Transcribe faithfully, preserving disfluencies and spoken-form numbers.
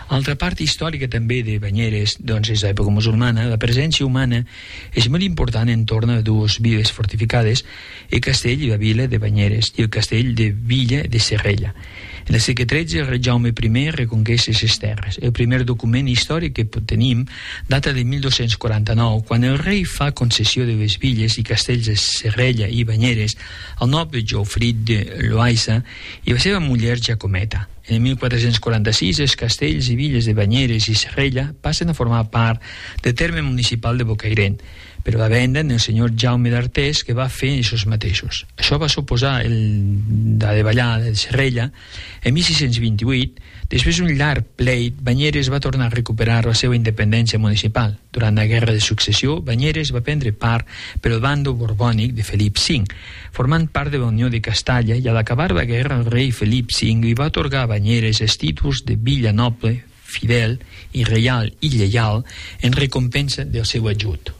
Altra part històrica també de Banyeres, doncs, és l'època musulmana. La presència humana és molt important entorn a dues viles fortificades, el castell i la vila de Banyeres i el castell de Villa de Serrella. En el segle tretze, el rei Jaume primer reconqueix aquestes terres. El primer document històric que tenim data de mil dos-cents quaranta-nou, quan el rei fa concessió de les villes i castells de Serrella i Banyeres al noble Jofrit de Loaysa i la seva muller Jacometa. En el mil quatre-cents quaranta-sis, els castells i villes de Banyeres i Serrella passen a formar part del terme municipal de Bocairent, però la venden el senyor Jaume d'Artés, que va fer això mateixos. Això va suposar el, la davallada de Serrella. En mil sis-cents vint-i-vuit, després d'un llarg pleit, Banyeres va tornar a recuperar la seva independència municipal. Durant la Guerra de Successió, Banyeres va prendre part per el bàndol borbònic de Felip cinc, formant part de la Unió de Castalla, i a l'acabar la guerra el rei Felip cinc li va atorgar a Banyeres els títols de villa noble, fidel i reial i lleial en recompensa del seu ajut.